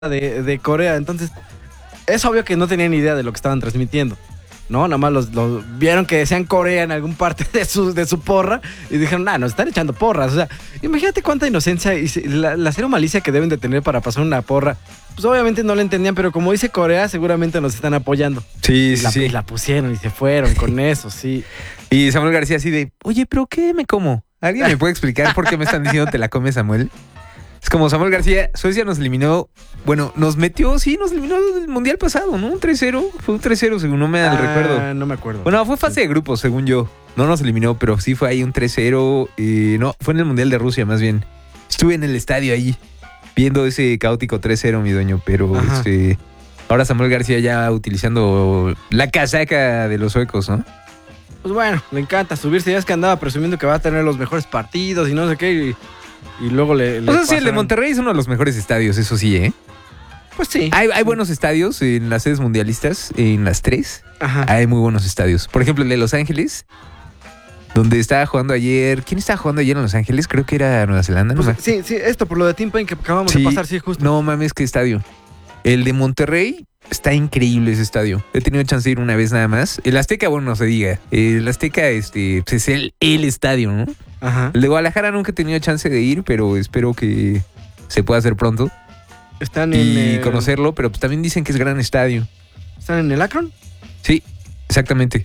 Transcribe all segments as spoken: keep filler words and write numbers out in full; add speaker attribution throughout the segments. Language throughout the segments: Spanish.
Speaker 1: de, de Corea. Entonces, es obvio que no tenían idea de lo que estaban transmitiendo, ¿no? Nada más los, los vieron que decían Corea en algún parte de su, de su porra y dijeron, ah, nos están echando porras. O sea, imagínate cuánta inocencia y la, la cero malicia que deben de tener para pasar una porra. Pues obviamente no la entendían, pero como dice Corea, seguramente nos están apoyando.
Speaker 2: Sí,
Speaker 1: y
Speaker 2: sí,
Speaker 1: la,
Speaker 2: sí.
Speaker 1: Y la pusieron y se fueron con eso, sí.
Speaker 2: Y Samuel García así de, oye, ¿pero qué me como? ¿Alguien me puede explicar por qué me están diciendo te la comes, Samuel? Es como Samuel García, Suecia nos eliminó, bueno, nos metió, sí, nos eliminó el mundial pasado, ¿no? Un tres cero, fue un tres cero según no me da el
Speaker 1: ah,
Speaker 2: recuerdo.
Speaker 1: No me acuerdo.
Speaker 2: Bueno, fue fase sí. de grupos, según yo. No nos eliminó, pero sí fue ahí un tres cero. Y no, fue en el mundial de Rusia, más bien. Estuve en el estadio ahí, viendo ese caótico tres cero, mi dueño, pero este, ahora Samuel García ya utilizando la casaca de los suecos, ¿no?
Speaker 1: Pues bueno, le encanta subirse, ya es que andaba presumiendo que va a tener los mejores partidos y no sé qué, y... Y luego le... le
Speaker 2: o sea, sí, el de Monterrey es uno de los mejores estadios, eso sí, ¿eh?
Speaker 1: Pues sí.
Speaker 2: Hay, hay buenos estadios en las sedes mundialistas, en las tres.
Speaker 1: Ajá.
Speaker 2: Hay muy buenos estadios. Por ejemplo, el de Los Ángeles, donde estaba jugando ayer... ¿Quién estaba jugando ayer en Los Ángeles? Creo que era Nueva Zelanda, ¿no?
Speaker 1: Pues, sí, sí, esto por lo de Team Pain que acabamos
Speaker 2: sí,
Speaker 1: de pasar, sí, justo.
Speaker 2: No mames, qué estadio. El de Monterrey... Está increíble ese estadio. He tenido chance de ir una vez nada más. El Azteca, bueno, no se diga. El Azteca este, pues es el, el estadio, ¿no?
Speaker 1: Ajá.
Speaker 2: El de Guadalajara nunca he tenido chance de ir, pero espero que se pueda hacer pronto.
Speaker 1: Están
Speaker 2: y
Speaker 1: en... Y
Speaker 2: el... conocerlo, pero pues también dicen que es gran estadio.
Speaker 1: ¿Están en el Akron?
Speaker 2: Sí, exactamente.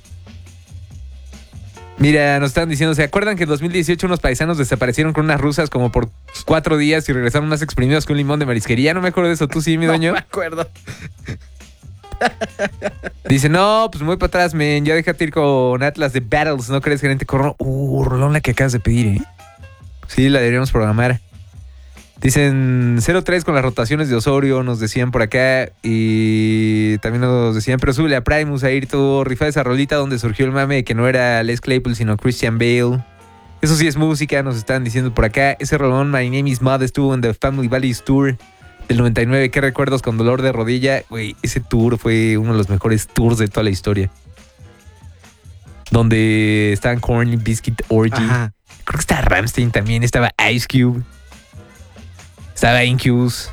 Speaker 2: Mira, nos están diciendo, ¿se acuerdan que en dos mil dieciocho unos paisanos desaparecieron con unas rusas como por cuatro días y regresaron más exprimidos que un limón de marisquería? No me acuerdo de eso, ¿tú sí, mi dueño?
Speaker 1: No me acuerdo.
Speaker 2: Dice, no, pues muy para atrás, men. Ya déjate ir con Atlas de Battles, ¿no crees, gerente Corro? Uh, rolón la que acabas de pedir, ¿eh? Sí, la deberíamos programar. Dicen cero tres con las rotaciones de Osorio, nos decían por acá. Y también nos decían, pero súbele a Primus, a ir tú, rifa esa rolita donde surgió el mame de que no era Les Claypool, sino Christian Bale. Eso sí es música, nos están diciendo por acá. Ese rolón, My Name is Mud, estuvo en The Family Values Tour del noventa y nueve. ¿Qué recuerdos con dolor de rodilla? Güey, ese tour fue uno de los mejores tours de toda la historia. Donde estaban Korn, Biscuit, Orgy.
Speaker 1: Ajá.
Speaker 2: Creo que estaba Rammstein también, estaba Ice Cube. Estaba Incubus.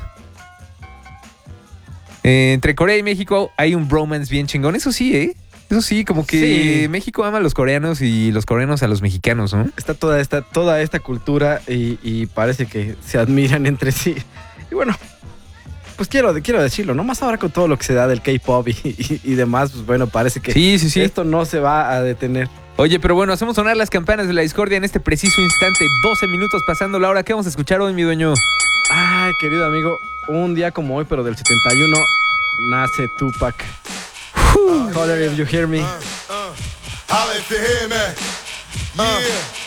Speaker 2: Eh, entre Corea y México hay un bromance bien chingón. Eso sí, ¿eh? Eso sí, como que sí. México ama a los coreanos y los coreanos a los mexicanos, ¿no?
Speaker 1: Está toda esta, toda esta cultura y, y parece que se admiran entre sí. Y bueno, pues quiero, quiero decirlo, ¿no? Más ahora con todo lo que se da del K-pop y, y, y demás, pues bueno, parece que
Speaker 2: sí, sí, sí.
Speaker 1: esto no se va a detener.
Speaker 2: Oye, pero bueno, hacemos sonar las campanas de la discordia en este preciso instante. doce minutos pasando la hora. ¿Qué vamos a escuchar hoy, mi dueño?
Speaker 1: Ay, querido amigo, un día como hoy, pero del setenta y uno, nace Tupac. Uh, Holler if you hear me.
Speaker 3: Uh, uh, holler if you hear me. Yeah.